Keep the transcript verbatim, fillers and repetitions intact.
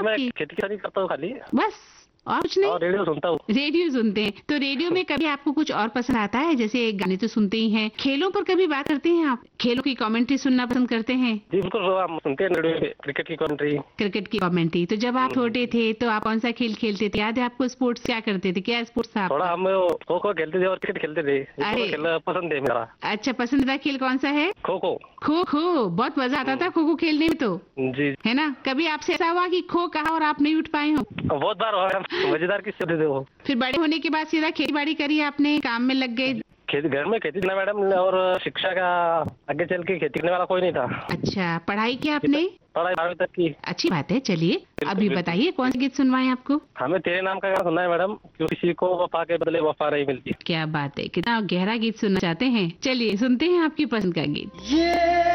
मैं खेती किसानी करता हूँ खाली, बस और कुछ नहीं? और रेडियो सुनता हूँ। रेडियो सुनते हैं। तो रेडियो में कभी आपको कुछ और पसंद आता है? जैसे गाने तो सुनते ही हैं, खेलों पर कभी बात करते हैं आप? खेलों की कमेंट्री सुनना पसंद करते हैं? जी बिल्कुल, हम सुनते हैं रेडियो पे क्रिकेट की कमेंट्री। क्रिकेट की कमेंट्री। तो जब आप छोटे थे तो आप कौन सा खेल खेलते थे? याद है आपको? स्पोर्ट्स क्या करते थे? क्या स्पोर्ट्स था थोड़ा आपका? हम खो खो खेलते थे और क्रिकेट खेलते थे, अरे खेलना पसंद है मेरा। अच्छा, पसंदीदा खेल कौन सा है? खो खो। खो खो। बहुत मजा आता था खो खो खेलने में तो, जी है ना? कभी आपसे ऐसा हुआ कि खो कहा और आप नहीं उठ पाए हो? बहुत बार हुआ है, मजेदार किस्से थे वो। फिर बड़े होने के बाद सीधा खेती बाड़ी करी आपने, काम में लग गए? खेती घर में खेती करना मैडम, और शिक्षा का आगे चल के खेती करने वाला कोई नहीं था। अच्छा, पढ़ाई किया आपने? पढ़ाई बारहवीं तक की। अच्छी बात है। चलिए अभी बताइए कौन सा गीत सुनवाएं आपको? हमें तेरे नाम का गाना सुनना है मैडम, क्यों किसी को वफा के बदले वफा नहीं मिलती। क्या बात है, कितना गहरा गीत सुनना चाहते हैं। चलिए सुनते हैं आपकी पसंद का गीत। ये